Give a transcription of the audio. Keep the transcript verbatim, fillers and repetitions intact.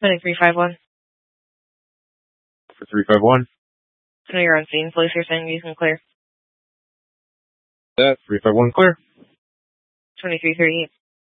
three five one. For three five one. I know you're on scene. Police are saying you can clear. That three five one clear. twenty-three thirty-eight.